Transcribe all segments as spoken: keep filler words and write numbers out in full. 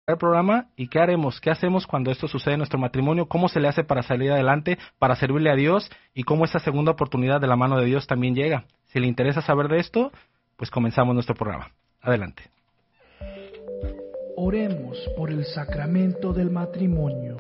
el programa y qué haremos, qué hacemos cuando esto sucede en nuestro matrimonio, cómo se le hace para salir adelante, para servirle a Dios y cómo esa segunda oportunidad de la mano de Dios también llega. Si le interesa saber de esto, pues comenzamos nuestro programa. Adelante. Oremos por el sacramento del matrimonio.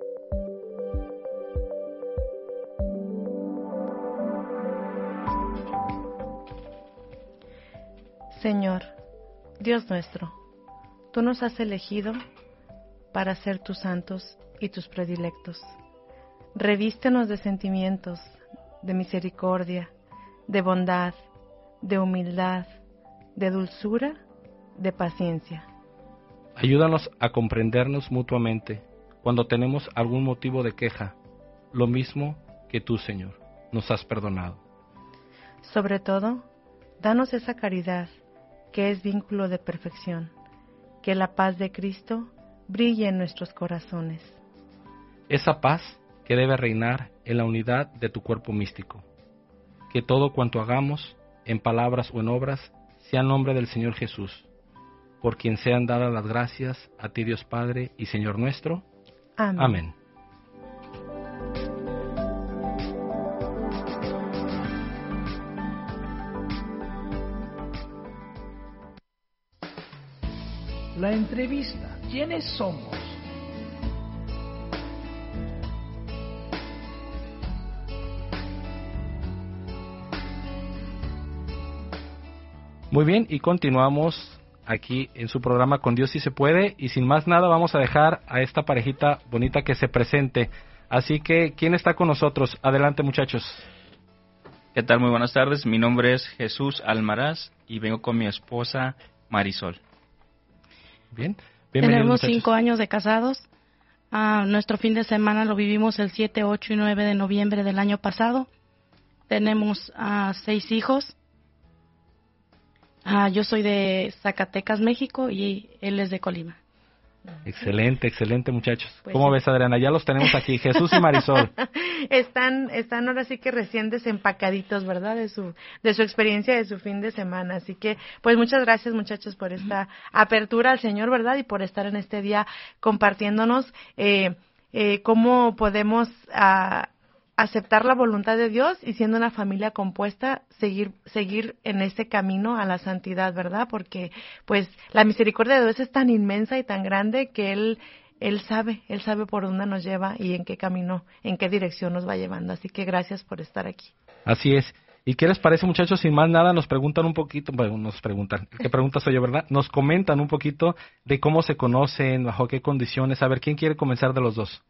Señor, Dios nuestro, tú nos has elegido para ser tus santos y tus predilectos. Revístenos de sentimientos, de misericordia, de bondad, de humildad, de dulzura, de paciencia. Ayúdanos a comprendernos mutuamente cuando tenemos algún motivo de queja, lo mismo que tú, Señor, nos has perdonado. Sobre todo, danos esa caridad que es vínculo de perfección, que la paz de Cristo brille en nuestros corazones. Esa paz que debe reinar en la unidad de tu cuerpo místico. Que todo cuanto hagamos, en palabras o en obras, sea en nombre del Señor Jesús, por quien sean dadas las gracias a ti, Dios Padre y Señor nuestro. Amén. Amén. La entrevista. ¿Quiénes somos? Muy bien, y continuamos aquí en su programa Con Dios Si Se Puede, y sin más nada vamos a dejar a esta parejita bonita que se presente. Así que, ¿quién está con nosotros? Adelante, muchachos. ¿Qué tal? Muy buenas tardes. Mi nombre es Jesús Almaraz y vengo con mi esposa Marisol. Bien, bienvenidos, Tenemos muchachos. cinco años de casados. Ah, nuestro fin de semana lo vivimos el siete, ocho y nueve de noviembre del año pasado. Tenemos ah, seis hijos. Ah, yo soy de Zacatecas, México, y él es de Colima. Excelente, excelente, muchachos. Pues ¿Cómo sí. ves, Adriana? Ya los tenemos aquí, Jesús y Marisol. están, están ahora sí que recién desempacaditos, ¿verdad? De su, de su experiencia de su fin de semana. Así que, pues muchas gracias, muchachos, por esta apertura al Señor, ¿verdad? Y por estar en este día compartiéndonos eh, eh, cómo podemos ah, aceptar la voluntad de Dios y siendo una familia compuesta, seguir, seguir en ese camino a la santidad, ¿verdad? Porque, pues, la misericordia de Dios es tan inmensa y tan grande que Él Él sabe, Él sabe por dónde nos lleva y en qué camino, en qué dirección nos va llevando. Así que gracias por estar aquí. Así es. ¿Y qué les parece, muchachos? Sin más nada, nos preguntan un poquito, bueno, nos preguntan, ¿qué pregunta soy yo, verdad? Nos comentan un poquito de cómo se conocen, bajo qué condiciones. A ver, ¿quién quiere comenzar de los dos?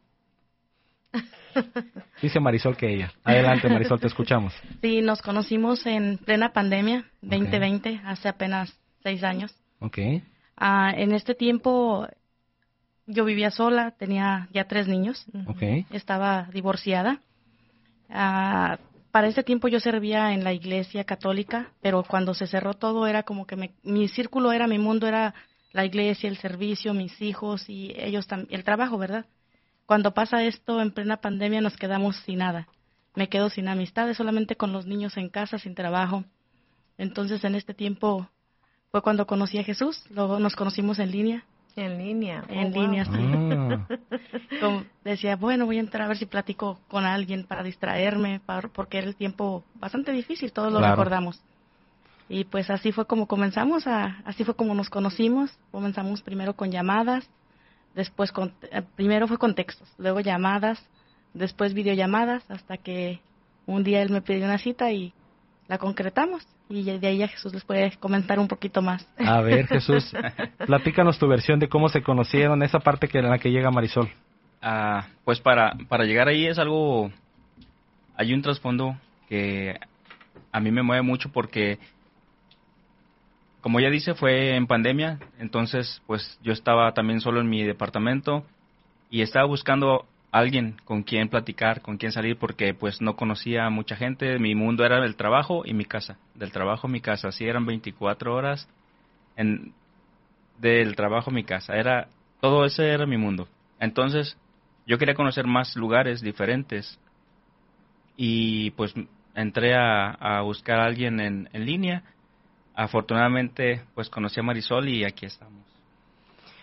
Dice Marisol que ella. Adelante, Marisol, te escuchamos. Sí, nos conocimos en plena pandemia, veinte veinte, Okay. hace apenas seis años. Ok. Ah, en este tiempo yo vivía sola, tenía ya tres niños, Ok. estaba divorciada. Ah, para ese tiempo yo servía en la iglesia católica, pero cuando se cerró todo era como que me, mi círculo era, mi mundo era la iglesia, el servicio, mis hijos y ellos también, el trabajo, ¿verdad? Cuando pasa esto en plena pandemia nos quedamos sin nada. Me quedo sin amistades, solamente con los niños en casa, sin trabajo. Entonces en este tiempo fue cuando conocí a Jesús, luego nos conocimos en línea. En línea. En Oh, línea, wow. sí. Ah, Como decía, bueno, voy a entrar a ver si platico con alguien para distraerme, para, porque era el tiempo bastante difícil, todos lo Claro. recordamos. Y pues así fue como comenzamos, a, así fue como nos conocimos. Comenzamos primero con llamadas, después con, eh, primero fue con textos, luego llamadas, después videollamadas, hasta que un día él me pidió una cita y la concretamos. Y de ahí ya Jesús les puede comentar un poquito más. a ver, Jesús, platícanos tu versión de cómo se conocieron, esa parte que en la que llega Marisol. Ah, pues para, para llegar ahí es algo, hay un trasfondo que a mí me mueve mucho porque, como ella dice, fue en pandemia, entonces pues yo estaba también solo en mi departamento y estaba buscando a alguien con quien platicar, con quien salir, porque pues no conocía a mucha gente, mi mundo era el trabajo y mi casa, del trabajo a mi casa, así eran veinticuatro horas, en, del trabajo a mi casa, era, todo ese era mi mundo. Entonces yo quería conocer más lugares diferentes y pues entré a, a buscar a alguien en, en línea. Afortunadamente pues conocí a Marisol y aquí estamos.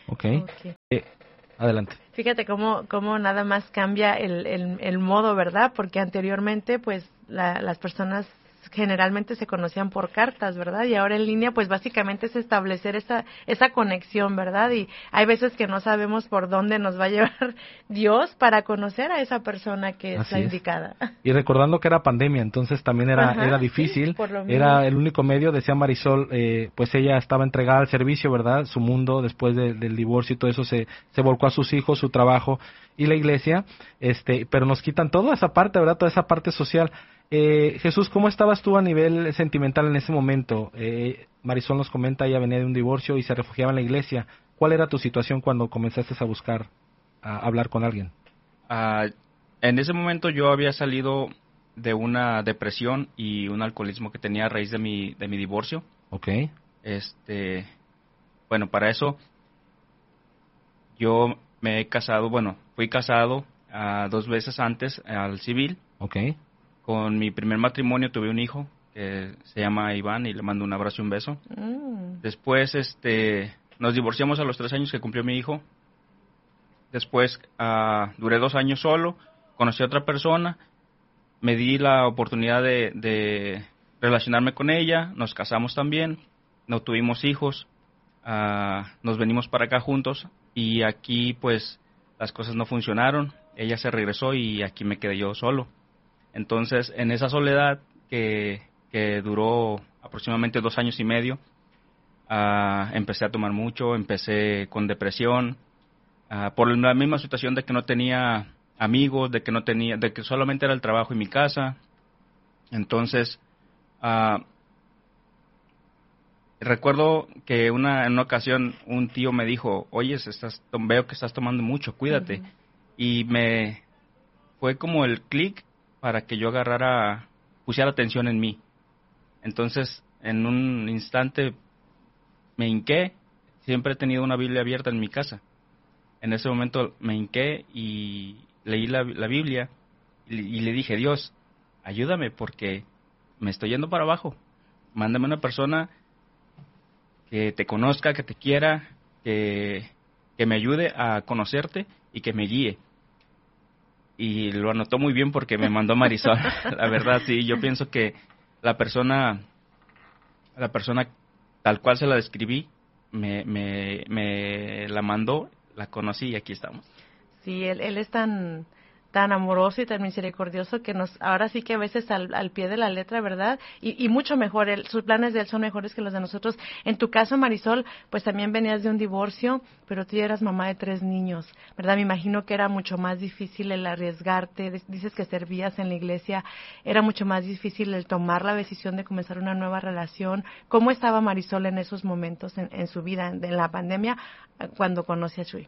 Okay. ok. Eh, adelante. Fíjate cómo, cómo nada más cambia el, el, el modo, ¿verdad? Porque anteriormente, pues, la, las personas generalmente se conocían por cartas, ¿verdad? Y ahora en línea, pues básicamente es establecer esa esa conexión, ¿verdad? Y hay veces que no sabemos por dónde nos va a llevar Dios para conocer a esa persona que es Así la es. indicada. Y recordando que era pandemia, entonces también era Ajá, era difícil, sí, era el único medio, decía Marisol, eh, pues ella estaba entregada al servicio, ¿verdad? Su mundo después de, del divorcio y todo eso se, se volcó a sus hijos, su trabajo y la iglesia, este, pero nos quitan toda esa parte, ¿verdad? Toda esa parte social. Eh, Jesús, ¿cómo estabas tú a nivel sentimental en ese momento? Eh, Marisol nos comenta, ella venía de un divorcio y se refugiaba en la iglesia. ¿Cuál era tu situación cuando comenzaste a buscar, a hablar con alguien? Uh, en ese momento yo había salido de una depresión y un alcoholismo que tenía a raíz de mi, de mi divorcio. Okay. Este, bueno, para eso yo me he casado, bueno, fui casado uh, dos veces antes al civil. Okay. Con mi primer matrimonio tuve un hijo que se llama Iván y le mando un abrazo y un beso. Mm. Después este, nos divorciamos a los tres años que cumplió mi hijo. Después uh, duré dos años solo, conocí a otra persona, me di la oportunidad de, de relacionarme con ella, nos casamos también, no tuvimos hijos, uh, nos venimos para acá juntos y aquí pues las cosas no funcionaron, ella se regresó y aquí me quedé yo solo. Entonces, en esa soledad que, que duró aproximadamente dos años y medio, uh, empecé a tomar mucho, empecé con depresión, uh, por la misma situación de que no tenía amigos, de que no tenía, de que solamente era el trabajo y mi casa. Entonces, uh, recuerdo que una, en una ocasión un tío me dijo, oye, estás, veo que estás tomando mucho, cuídate. Uh-huh. Y me fue como el clic para que yo agarrara, pusiera atención en mí. Entonces, en un instante me hinqué, siempre he tenido una Biblia abierta en mi casa. En ese momento me hinqué y leí la, la Biblia y, y le dije, Dios, ayúdame porque me estoy yendo para abajo. Mándame una persona que te conozca, que te quiera, que, que me ayude a conocerte y que me guíe. Y lo anotó muy bien porque me mandó Marisol. La verdad, sí, yo pienso que la persona, la persona tal cual se la describí, me, me, me la mandó, la conocí y aquí estamos. Sí, él, él es tan tan amoroso y tan misericordioso que nos, ahora sí que a veces al, al pie de la letra, ¿verdad? Y, y mucho mejor, él, sus planes de él son mejores que los de nosotros. En tu caso, Marisol, pues también venías de un divorcio, pero tú ya eras mamá de tres niños, ¿verdad? Me imagino que era mucho más difícil el arriesgarte, dices que servías en la iglesia, era mucho más difícil el tomar la decisión de comenzar una nueva relación. ¿Cómo estaba Marisol en esos momentos en, en su vida, en, en la pandemia, cuando conocí a Chuy?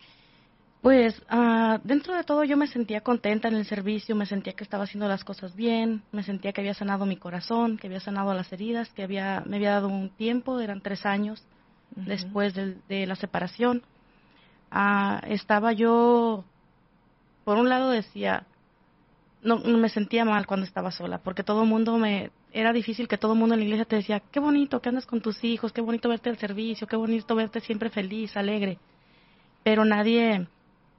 Pues uh, dentro de todo yo me sentía contenta en el servicio, me sentía que estaba haciendo las cosas bien, me sentía que había sanado mi corazón, que había sanado las heridas, que había me había dado un tiempo, eran tres años uh-huh. después de, de la separación. Uh, estaba yo, por un lado decía, no, no me sentía mal cuando estaba sola, porque todo el mundo me, era difícil que todo el mundo en la iglesia te decía, qué bonito que andas con tus hijos, qué bonito verte al servicio, qué bonito verte siempre feliz, alegre, pero nadie...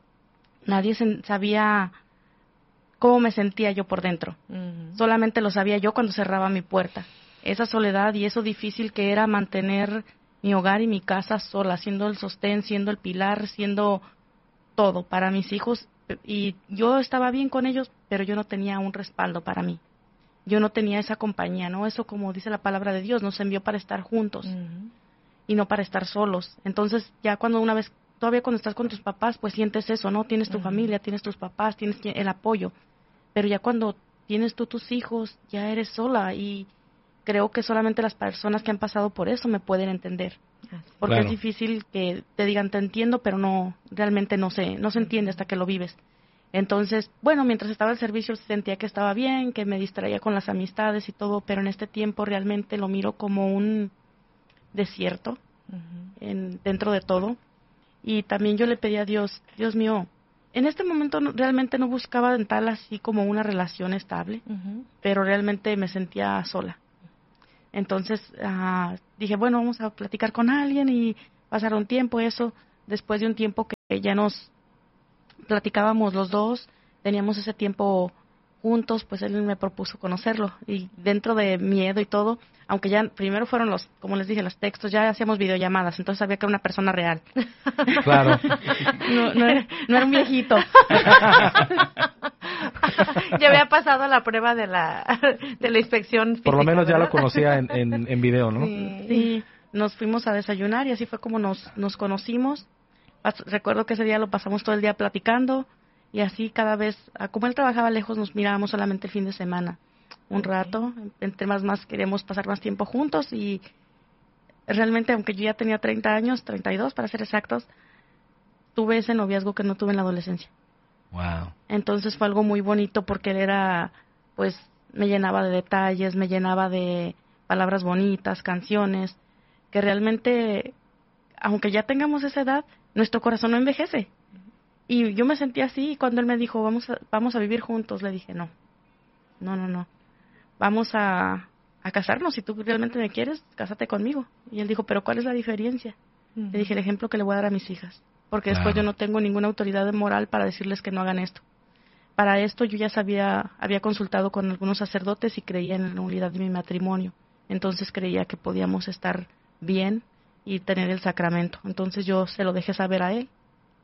Nadie sabía cómo me sentía yo por dentro. Uh-huh. Solamente lo sabía yo cuando cerraba mi puerta. Esa soledad y eso difícil que era mantener mi hogar y mi casa sola, siendo el sostén, siendo el pilar, siendo todo para mis hijos. Y yo estaba bien con ellos, pero yo no tenía un respaldo para mí. Yo no tenía esa compañía, ¿no? Eso, como dice la palabra de Dios, nos envió para estar juntos uh-huh. y no para estar solos. Entonces, ya cuando una vez... Todavía cuando estás con tus papás, pues sientes eso, ¿no? Tienes tu uh-huh. familia, tienes tus papás, tienes el apoyo. Pero ya cuando tienes tú tus hijos, ya eres sola. Y creo que solamente las personas que han pasado por eso me pueden entender. Porque claro. es difícil que te digan, te entiendo, pero no, realmente no se, no se entiende hasta que lo vives. Entonces, bueno, mientras estaba al servicio sentía que estaba bien, que me distraía con las amistades y todo, pero en este tiempo realmente lo miro como un desierto uh-huh. en, dentro de todo. Y también yo le pedí a Dios, Dios mío, en este momento no, realmente no buscaba en tal así como una relación estable, uh-huh. pero realmente me sentía sola. Entonces uh, dije, bueno, vamos a platicar con alguien y pasar un tiempo, eso. después de un tiempo que ya nos platicábamos los dos, teníamos ese tiempo juntos, pues él me propuso conocerlo. Y dentro de miedo y todo, aunque ya primero fueron los, como les dije, los textos, ya hacíamos videollamadas, entonces sabía que era una persona real. Claro. No, no, era, no era un viejito. Ya había pasado la prueba de la, de la inspección física, Por lo menos ya ¿verdad? lo conocía en, en, en video, ¿no? Sí. Sí, nos fuimos a desayunar y así fue como nos, nos conocimos. Pas- Recuerdo que ese día lo pasamos todo el día platicando y así cada vez, a como él trabajaba lejos, nos mirábamos solamente el fin de semana, un Ok. rato, entre más más queríamos pasar más tiempo juntos y realmente, aunque yo ya tenía treinta años, treinta y dos para ser exactos, tuve ese noviazgo que no tuve en la adolescencia. Wow. Entonces fue algo muy bonito porque él era, pues, me llenaba de detalles, me llenaba de palabras bonitas, canciones, que realmente, aunque ya tengamos esa edad, nuestro corazón no envejece. Y yo me sentí así y cuando él me dijo, vamos a, vamos a vivir juntos, le dije, no, no, no, no, vamos a, a casarnos, si tú realmente me quieres, cásate conmigo. Y él dijo, pero ¿cuál es la diferencia? Ujú. Le dije, el ejemplo que le voy a dar a mis hijas, porque después Claro. yo no tengo ninguna autoridad moral para decirles que no hagan esto. Para esto yo ya sabía, había consultado con algunos sacerdotes y creía en la nulidad de mi matrimonio. Entonces creía que podíamos estar bien y tener el sacramento. Entonces yo se lo dejé saber a él.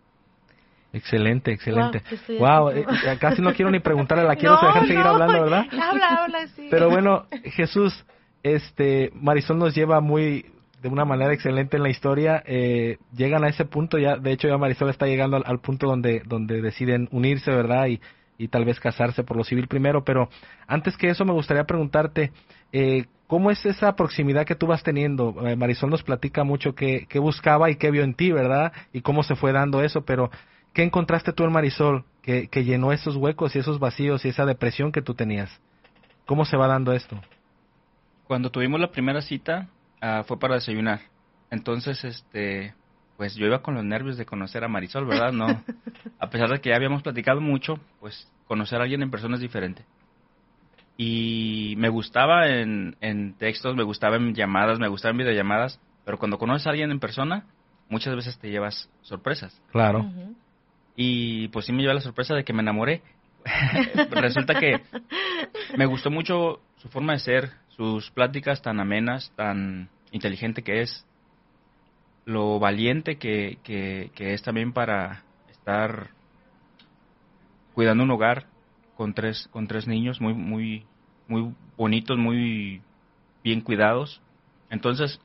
Excelente, excelente. Wow, estoy Wow, así como- eh, casi no quiero ni preguntarle, la quiero No, dejar seguir no. hablando, ¿verdad? Habla, habla, sí. Pero bueno, Jesús, este, Marisol nos lleva muy, de una manera excelente en la historia. Eh, llegan a ese punto, ya, de hecho ya Marisol está llegando al, al punto donde, donde deciden unirse, ¿verdad? Y, y tal vez casarse por lo civil primero, pero antes que eso me gustaría preguntarte, eh, ¿cómo es esa proximidad que tú vas teniendo? Eh, Marisol nos platica mucho qué, qué buscaba y qué vio en ti, ¿verdad? Y cómo se fue dando eso, pero ¿qué encontraste tú en Marisol que, que llenó esos huecos y esos vacíos y esa depresión que tú tenías? ¿Cómo se va dando esto? Cuando tuvimos la primera cita, ah, fue para desayunar. Entonces, este, pues yo iba con los nervios de conocer a Marisol, ¿verdad? No, a pesar de que ya habíamos platicado mucho, pues conocer a alguien en persona es diferente. Y me gustaba en, en textos, me gustaba en llamadas, me gustaba en videollamadas, pero cuando conoces a alguien en persona, muchas veces te llevas sorpresas. Claro. Ujú. Y pues sí me llevé la sorpresa de que me enamoré. Resulta que me gustó mucho su forma de ser, sus pláticas tan amenas, tan inteligente que es, lo valiente que, que, que es también para estar cuidando un hogar con tres, con tres niños muy, muy, muy bonitos, muy bien cuidados. Entonces,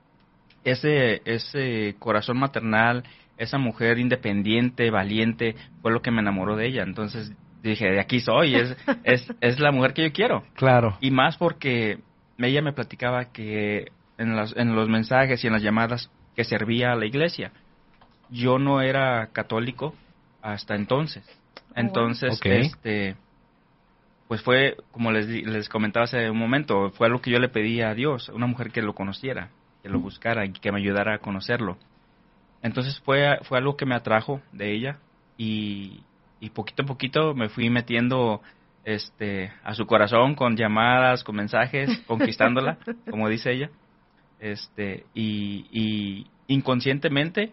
ese, ese corazón maternal, esa mujer independiente, valiente, fue lo que me enamoró de ella. Entonces dije, de aquí soy, es, es, es la mujer que yo quiero. Claro. Y más porque ella me platicaba que en, las, en los mensajes y en las llamadas que servía a la iglesia. Yo no era católico hasta entonces. Entonces, Ok. este, pues fue, como les, di- les comentaba hace un momento, fue algo que yo le pedí a Dios, una mujer que lo conociera, que lo buscara y que me ayudara a conocerlo. Entonces fue, fue algo que me atrajo de ella y, y poquito a poquito me fui metiendo este, a su corazón con llamadas, con mensajes, conquistándola, como dice ella. Este, y, y inconscientemente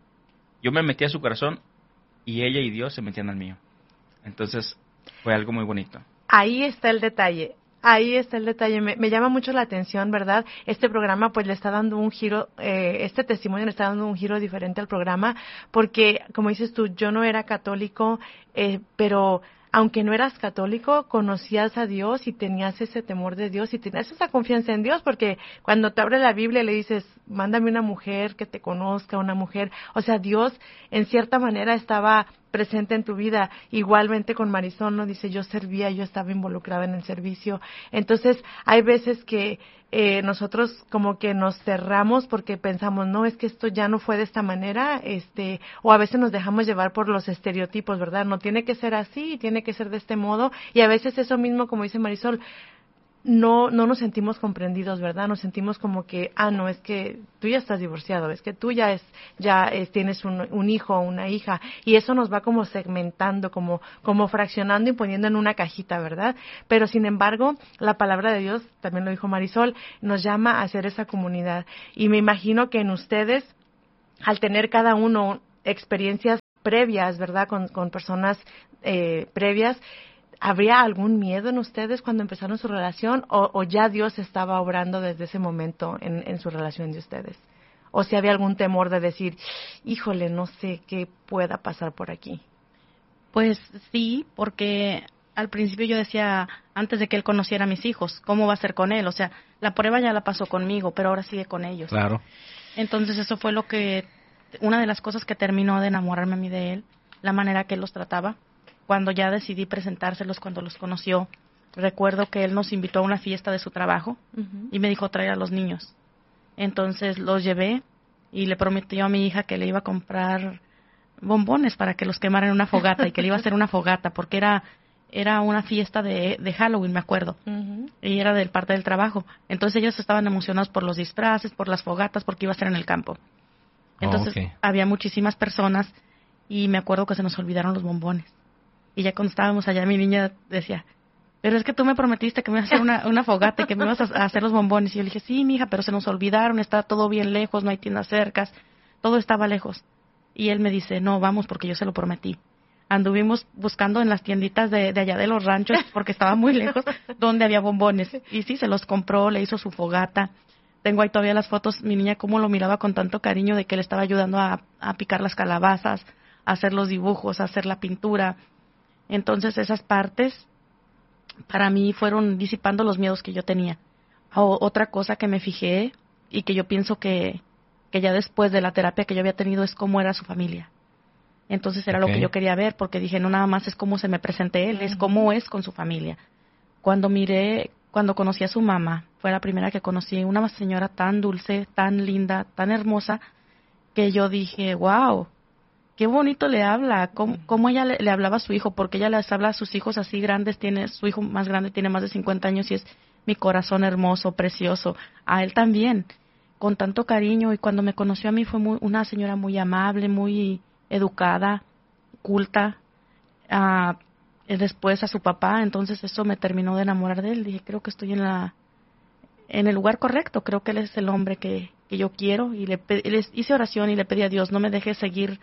yo me metí a su corazón y ella y Dios se metían al mío. Entonces fue algo muy bonito. Ahí está el detalle. Ahí está el detalle. Me, me llama mucho la atención, ¿verdad? Este programa pues le está dando un giro, eh, este testimonio le está dando un giro diferente al programa, porque como dices tú, yo no era católico, eh, pero aunque no eras católico, conocías a Dios y tenías ese temor de Dios y tenías esa confianza en Dios, porque cuando te abre la Biblia le dices, mándame una mujer que te conozca, una mujer, o sea, Dios en cierta manera estaba presente en tu vida. Igualmente con Marisol, ¿no? Dice, yo servía, yo estaba involucrada en el servicio. Entonces, hay veces que eh, nosotros como que nos cerramos porque pensamos, no, es que esto ya no fue de esta manera, este, o a veces nos dejamos llevar por los estereotipos, ¿verdad? No tiene que ser así, tiene que ser de este modo, y a veces eso mismo, como dice Marisol, no no nos sentimos comprendidos, ¿verdad? Nos sentimos como que, ah, no, es que tú ya estás divorciado, es que tú ya es ya es, tienes un, un hijo o una hija, y eso nos va como segmentando, como como fraccionando y poniendo en una cajita, ¿verdad? Pero sin embargo, la palabra de Dios, también lo dijo Marisol, nos llama a hacer esa comunidad, y me imagino que en ustedes al tener cada uno experiencias previas, ¿verdad? Con, con personas eh, previas, ¿habría algún miedo en ustedes cuando empezaron su relación o, o ya Dios estaba obrando desde ese momento en, en su relación de ustedes? O si había algún temor de decir, híjole, no sé qué pueda pasar por aquí. Pues sí, porque al principio yo decía, antes de que él conociera a mis hijos, ¿cómo va a ser con él? O sea, la prueba ya la pasó conmigo, pero ahora sigue con ellos. Claro. Entonces eso fue lo que, una de las cosas que terminó de enamorarme a mí de él, la manera que él los trataba. Cuando ya decidí presentárselos, cuando los conoció, recuerdo que él nos invitó a una fiesta de su trabajo uh-huh. y me dijo traer a los niños. Entonces los llevé y le prometió a mi hija que le iba a comprar bombones para que los quemara en una fogata y que le iba a hacer una fogata porque era era una fiesta de, de Halloween, me acuerdo, uh-huh. y era del parte del trabajo. Entonces ellos estaban emocionados por los disfraces, por las fogatas, porque iba a ser en el campo. Entonces oh, okay. había muchísimas personas y me acuerdo que se nos olvidaron los bombones. Y ya cuando estábamos allá mi niña decía, pero es que tú me prometiste que me ibas a hacer una, una fogata y que me ibas a, a hacer los bombones. Y yo le dije, sí, mija, pero se nos olvidaron, está todo bien lejos, no hay tiendas cercas, todo estaba lejos. Y él me dice, no, vamos, porque yo se lo prometí. Anduvimos buscando en las tienditas de, de allá de los ranchos, porque estaba muy lejos, donde había bombones. Y sí, se los compró, le hizo su fogata. Tengo ahí todavía las fotos, mi niña cómo lo miraba con tanto cariño de que le estaba ayudando a, a picar las calabazas, a hacer los dibujos, a hacer la pintura. Entonces esas partes para mí fueron disipando los miedos que yo tenía. O, otra cosa que me fijé y que yo pienso que, que ya después de la terapia que yo había tenido es cómo era su familia. Entonces era okay. lo que yo quería ver, porque dije, no nada más es cómo se me presente él, uh-huh. es cómo es con su familia. Cuando miré, cuando conocí a su mamá, fue la primera que conocí, una señora tan dulce, tan linda, tan hermosa, que yo dije, wow, qué bonito le habla, cómo, cómo ella le, le hablaba a su hijo, porque ella les habla a sus hijos así grandes, tiene su hijo más grande tiene más de cincuenta años y es mi corazón hermoso, precioso, a él también, con tanto cariño. Y cuando me conoció a mí fue muy, una señora muy amable, muy educada, culta, uh, después a su papá, entonces eso me terminó de enamorar de él. Dije, creo que estoy en la en el lugar correcto, creo que él es el hombre que, que yo quiero, y le, le hice oración y le pedí a Dios, no me dejes seguir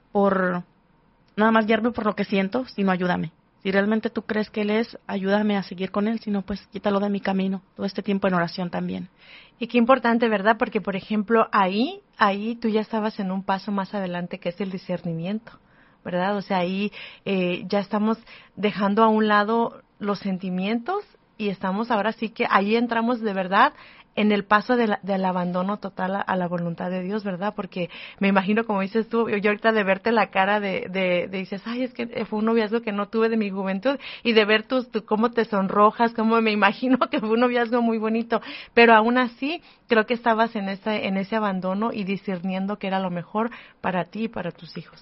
por nada más guiarme por lo que siento, sino ayúdame. Si realmente tú crees que él es, ayúdame a seguir con él, si no, pues quítalo de mi camino. Todo este tiempo en oración también. Y qué importante, ¿verdad? Porque, por ejemplo, ahí, ahí tú ya estabas en un paso más adelante, que es el discernimiento, ¿verdad? O sea, ahí eh, ya estamos dejando a un lado los sentimientos y estamos ahora sí que ahí entramos de verdad en el paso de la, del abandono total a, a la voluntad de Dios, ¿verdad? Porque me imagino, como dices tú, yo ahorita de verte la cara de, de, de dices, ay, es que fue un noviazgo que no tuve de mi juventud, y de ver tus, tu, cómo te sonrojas, cómo me imagino que fue un noviazgo muy bonito, pero aún así creo que estabas en ese, en ese abandono y discerniendo que era lo mejor para ti y para tus hijos.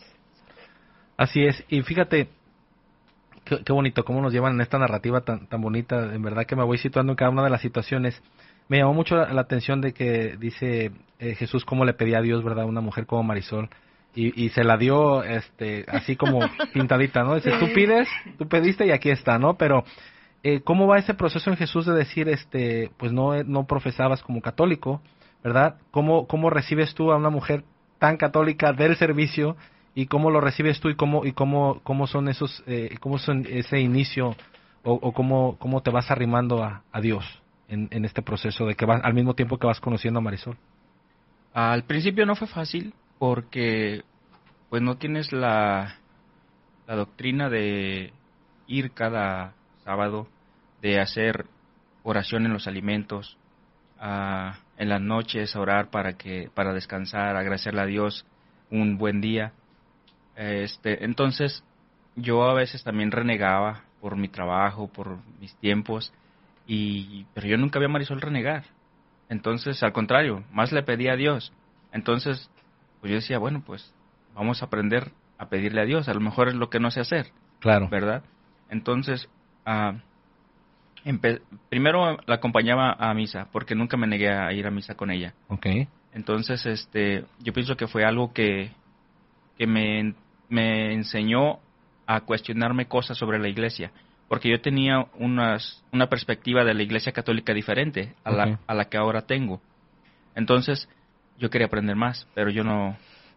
Así es, y fíjate, qué, qué bonito cómo nos llevan en esta narrativa tan, tan bonita, en verdad que me voy situando en cada una de las situaciones. Me llamó mucho la, la atención de que dice eh, Jesús cómo le pedía a Dios, ¿verdad?, una mujer como Marisol, y, y se la dio este así como pintadita, ¿no? Dice, tú pides, tú pediste y aquí está, ¿no? Pero eh, ¿cómo va ese proceso en Jesús de decir, este pues no no profesabas como católico, ¿verdad? ¿Cómo, cómo recibes tú a una mujer tan católica del servicio, y cómo lo recibes tú, y cómo y cómo cómo son esos eh, cómo son ese inicio, o, o cómo cómo te vas arrimando a, a Dios en, en este proceso de que vas al mismo tiempo que vas conociendo a Marisol? Al principio no fue fácil porque pues no tienes la la doctrina de ir cada sábado, de hacer oración en los alimentos, a, en las noches a orar para que para descansar, agradecerle a Dios un buen día. Este, entonces yo a veces también renegaba por mi trabajo, por mis tiempos, y pero yo nunca vi a Marisol renegar. Entonces, al contrario, más le pedía a Dios. Entonces, pues yo decía, bueno, pues vamos a aprender a pedirle a Dios, a lo mejor es lo que no sé hacer. Claro. ¿Verdad? Entonces, uh, empe- primero la acompañaba a misa, porque nunca me negué a ir a misa con ella. Okay. Entonces, este, yo pienso que fue algo que que me me enseñó a cuestionarme cosas sobre la iglesia, porque yo tenía unas, una perspectiva de la iglesia católica diferente a, okay. la, a la que ahora tengo. Entonces, yo quería aprender más, pero yo no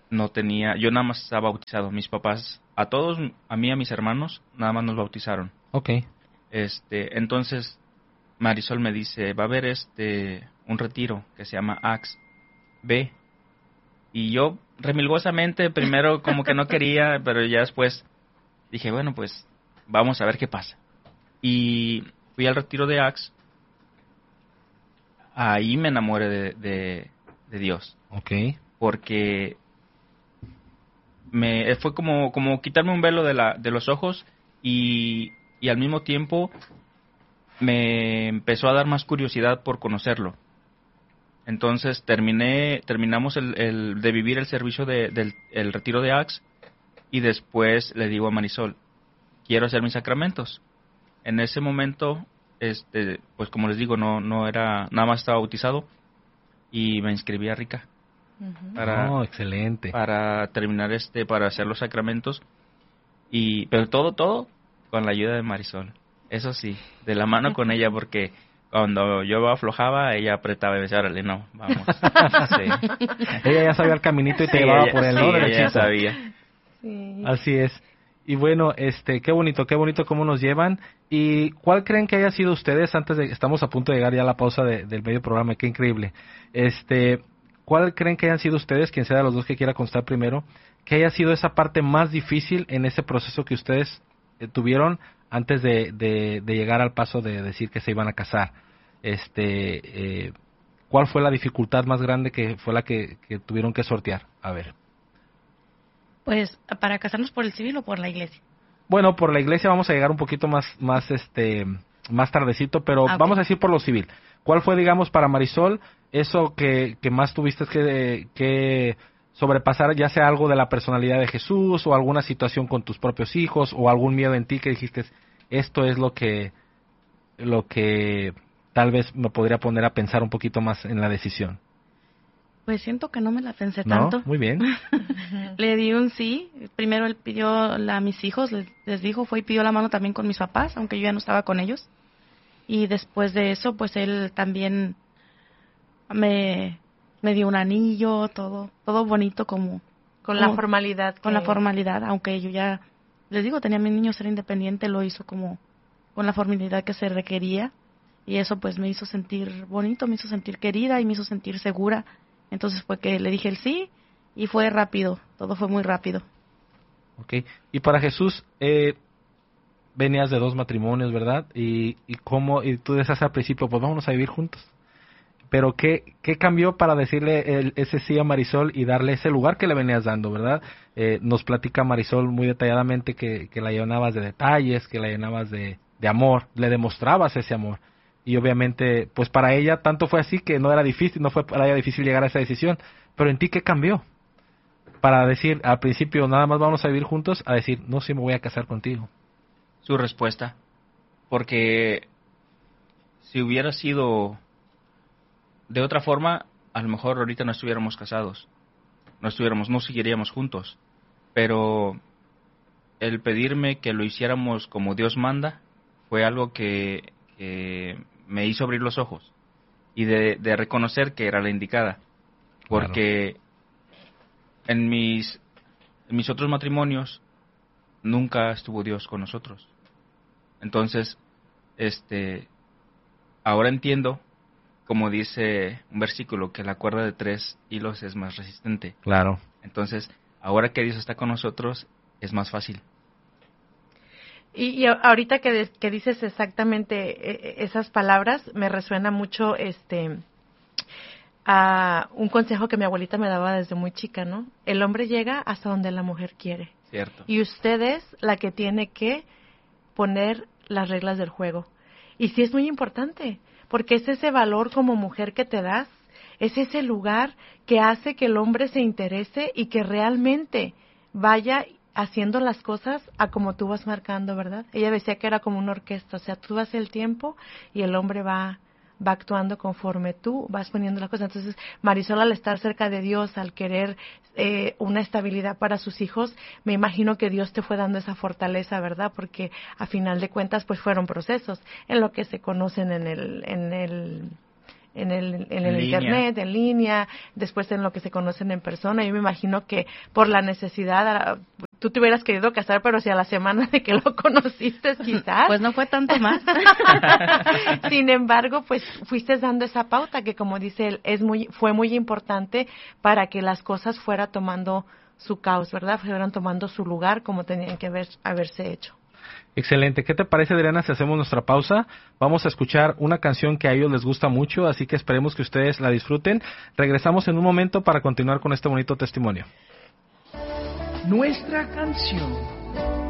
no tenía, yo nada más estaba bautizado. Mis papás, a todos, a mí y a mis hermanos, nada más nos bautizaron. Ok. Este, entonces Marisol me dice, va a haber este un retiro que se llama Axe, ve. Y yo remilgosamente primero como que no quería, pero ya después dije, bueno, pues vamos a ver qué pasa. Y fui al retiro de Axe. Ahí me enamoré de, de, de Dios. Ok. Porque me fue como, como quitarme un velo de, la, de los ojos y, y al mismo tiempo me empezó a dar más curiosidad por conocerlo. Entonces terminé, terminamos el, el de vivir el servicio de, del el retiro de Axe y después le digo a Marisol, quiero hacer mis sacramentos. En ese momento, este, pues como les digo, no, no era, nada más estaba bautizado y me inscribí a Rica. Ujú. Para, Oh, excelente. para terminar este, para hacer los sacramentos y, pero todo, todo con la ayuda de Marisol. Eso sí, de la mano con ella porque cuando yo aflojaba, ella apretaba y decía, órale, no, vamos. Sí. Ella ya sabía el caminito y te Sí, llevaba ella- por él, sí, ¿no? ella ya Derechito. sabía. Sí. Así es. Y bueno, este, qué bonito, qué bonito cómo nos llevan. ¿Y cuál creen que haya sido ustedes antes de, estamos a punto de llegar ya a la pausa de- del medio programa, qué increíble. Este, ¿cuál creen que hayan sido ustedes, quien sea de los dos que quiera contestar primero, que haya sido esa parte más difícil en ese proceso que ustedes eh, tuvieron antes de, de, de llegar al paso de decir que se iban a casar? Este, eh, ¿cuál fue la dificultad más grande que fue la que, que tuvieron que sortear? A ver. Pues, ¿para casarnos por el civil o por la iglesia? Bueno, por la iglesia vamos a llegar un poquito más, más, este, más tardecito, pero Ah, ok. vamos a decir por lo civil. ¿Cuál fue, digamos, para Marisol eso que, que más tuviste que, que sobrepasar, ya sea algo de la personalidad de Jesús o alguna situación con tus propios hijos o algún miedo en ti que dijiste, esto es lo que, lo que tal vez me podría poner a pensar un poquito más en la decisión? Pues siento que no me la pensé ¿No? tanto. Muy bien. Le di un sí. Primero él pidió la, a mis hijos, les, les dijo, fue y pidió la mano también con mis papás, aunque yo ya no estaba con ellos. Y después de eso, pues él también me, me dio un anillo, todo, todo bonito como Con la como- formalidad. con la que- formalidad, aunque yo ya, les digo, tenía a mi niño ser independiente, lo hizo como con la formalidad que se requería. Y eso pues me hizo sentir bonito, me hizo sentir querida y me hizo sentir segura. Entonces fue que le dije el sí y fue rápido, todo fue muy rápido. Okay. Y para Jesús, eh, venías de dos matrimonios, ¿verdad? Y, y cómo, y tú decías al principio, pues vámonos a vivir juntos. Pero ¿qué, qué cambió para decirle el, ese sí a Marisol y darle ese lugar que le venías dando, ¿verdad? Eh, nos platica Marisol muy detalladamente que, que la llenabas de detalles, que la llenabas de, de amor, le demostrabas ese amor. Y obviamente, pues para ella tanto fue así que no era difícil, no fue para ella difícil llegar a esa decisión. Pero en ti, ¿qué cambió? Para decir, al principio, nada más vamos a vivir juntos, a decir, no, sí me voy a casar contigo. Su respuesta. Porque si hubiera sido de otra forma, a lo mejor ahorita no estuviéramos casados. No estuviéramos, no seguiríamos juntos. Pero el pedirme que lo hiciéramos como Dios manda fue algo que, que me hizo abrir los ojos y de, de reconocer que era la indicada. Porque en mis, en mis otros matrimonios nunca estuvo Dios con nosotros. Entonces, este, ahora entiendo, como dice un versículo, que la cuerda de tres hilos es más resistente. Claro. Entonces, ahora que Dios está con nosotros, es más fácil. Y, y ahorita que, des- que dices exactamente eh, esas palabras, me resuena mucho este a un consejo que mi abuelita me daba desde muy chica, ¿no? El hombre llega hasta donde la mujer quiere. Cierto. Y usted es la que tiene que poner las reglas del juego. Y sí es muy importante, porque es ese valor como mujer que te das, es ese lugar que hace que el hombre se interese y que realmente vaya haciendo las cosas a como tú vas marcando, ¿verdad? Ella decía que era como una orquesta, o sea, tú das el tiempo y el hombre va va actuando conforme tú vas poniendo las cosas. Entonces, Marisol, al estar cerca de Dios, al querer eh, una estabilidad para sus hijos, me imagino que Dios te fue dando esa fortaleza, ¿verdad? Porque a final de cuentas, pues fueron procesos en lo que se conocen en el, en el en el, en En el línea. internet, en línea, después en lo que se conocen en persona. Yo me imagino que por la necesidad, ah, tú te hubieras querido casar, pero si a la semana de que lo conociste, quizás. Pues no fue tanto más. Sin embargo, pues fuiste dando esa pauta que, como dice él, es muy, fue muy importante para que las cosas fueran tomando su caos, ¿verdad? Fueran tomando su lugar como tenían que haber, haberse hecho. Excelente. ¿Qué te parece, Adriana, si hacemos nuestra pausa? Vamos a escuchar una canción que a ellos les gusta mucho, así que esperemos que ustedes la disfruten. Regresamos en un momento para continuar con este bonito testimonio. Nuestra canción.